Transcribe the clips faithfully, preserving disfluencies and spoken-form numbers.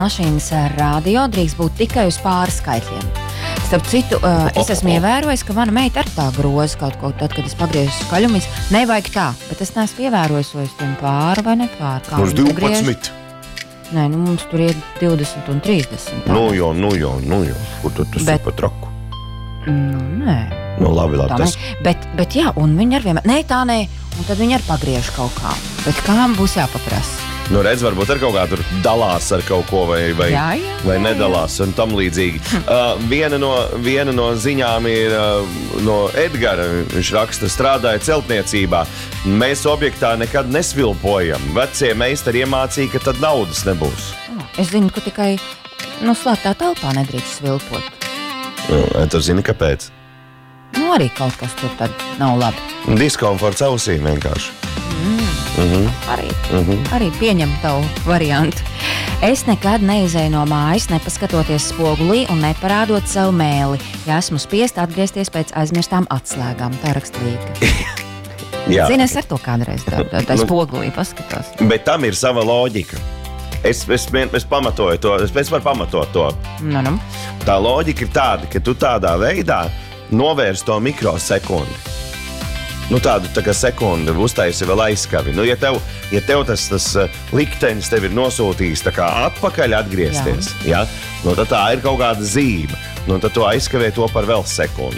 Mašīnas radio drīkst būt tikai uz pāris skaitļiem. Starp citu, uh, es esmu ievērojis, ka mana meita ar tā groza kaut ko, tad, kad es pagriezu skaļumis. Nevajag tā, bet es neesmu ievērojis, vai es tiem pāri vai nepāri. Mums divpadsmit. Nē, nu mums tur ir divdesmit un trīsdesmit. Nu jau, nu jau, nu jau. Kur tu tas bet, ir pat raku? Nu, nē. Nu, labi, labi. Tas... Bet, bet jā, un viņi ar vienmēr, nē, tā nē, un tad viņi ar pagriež kaut kā. Bet kām būs jāpaprasa? Nu, redz, varbūt ar kaut kā tur dalās ar kaut ko vai, vai, jā, jā, vai nedalās un tam līdzīgi. Uh, viena, no, viena no ziņām ir uh, no Edgara. Viņš raksta, strādāja celtniecībā. Mēs objektā nekad nesvilpojam. Vecie meistari iemācīja, ka tad naudas nebūs. Es zinu, ka tikai nu, slēgtā telpā nedrīkst svilpot. Nu, tu zini, kāpēc? Nu, arī kaut kas tur tad nav labi. Diskomforts ausīm vienkārši. Mm. Mm-hmm. Arī, mm-hmm. arī pieņem tavu variantu. Es nekad neizēju no mājas, nepaskatoties spogulī un neparādot savu mēli, ja esmu spiest atgriezties pēc aizmirstām atslēgām. Tā rakstīga. Zini, es ar to kādreiz tā, tā, tā spogulī paskatās. Bet tam ir sava loģika. Es, es, es pamatoju to, es, es varu pamatot to. Nu, nu. Tā loģika ir tāda, ka tu tādā veidā novērsi to mikrosekundi. Nu, tādu tā kā sekundi uztaisi vēl aizskavi. Nu, ja tev, ja tev tas, tas liktenis tev ir nosūtījis tā kā atpakaļ atgriezties, ja? Nu, tad tā ir kaut kāda zīme. Nu, tad tu aizskavē to par vēl sekundi.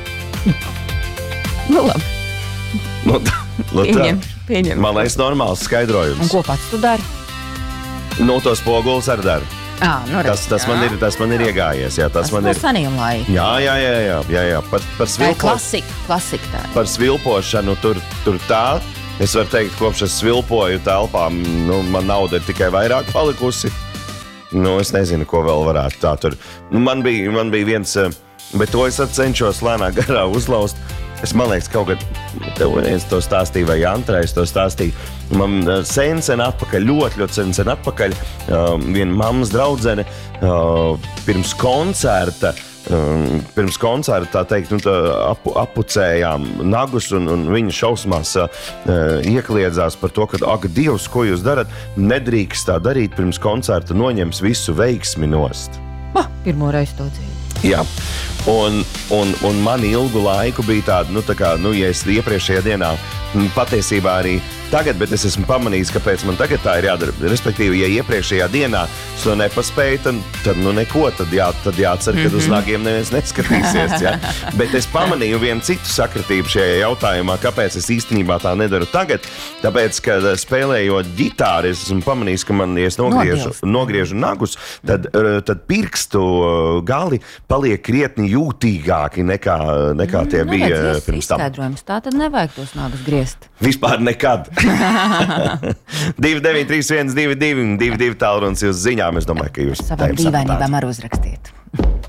Nu, labi. Nu, tā, nu, pieņem, pieņem. Man liekas normāls skaidrojums. Un ko pats tu dari? Nu, to spogulis ar daru. À, nu, tas, tas, man ir, tas man ir iegājies. Jā, tas, tas man ir sanījum laika. Jā, jā, jā, jā, jā, jā. Par, par svilpo... Klasika, klasika tā. Par svilpošanu tur, tur tā. Es varu teikt, kopš es svilpoju telpām, nu, man nauda ir tikai vairāk palikusi. Nu, es nezinu, ko vēl varētu tā tur. Nu, man bija, man bija viens, bet to es cenšos lēnā garā uzlaust. Es, man liekas, kaut kad tev viens to stāstīja, vai Antrais to stāstīja. Man sen, sen atpakaļ, ļoti, ļoti sen, sen atpakaļ, uh, viena mammas draudzene uh, pirms koncerta, uh, pirms koncerta, tā teikt, nu, tā apu, apucējām nagus, un, un viņa šausmās uh, iekliedzās par to, ka, ak, Dievs, ko jūs darat, nedrīkst tā darīt pirms koncerta, noņems visu veiksmi nost. Ma, pirmo reizi to dzīvi. Jā. Un, un, un man ilgu laiku bija tāda, nu, tā kā, nu, ja es iepriekšējā dienā patiesībā arī tagad, bet es esmu pamanījis, kāpēc man tagad tā ir jādara. Respektīvi, ja iepriekšējā dienā es to nepaspēju, tad, tad nu neko, tad, jā, tad jācer, kad uz nagiem neviens neskatīsies. Jā. Bet es pamanīju vienu citu sakritību šajā jautājumā, kāpēc es īstenībā tā nedaru tagad. Tāpēc, kad spēlējot ģitāru, es esmu pamanījis, ka man, ja es nogriežu, nogriežu nagus, tad, tad pirkstu gali paliek krietni jūtīgāki nekā, nekā tie nu, bija redz, pirms tam. Izskaidrojums, tā tad nevajag tos nagus griezt. Vispār nekad. divi deviņi trīs viens divi divi divi divi tālrunis jūs ziņām. Es domāju, ka jūs savām dīvainībām arī uzrakstiet.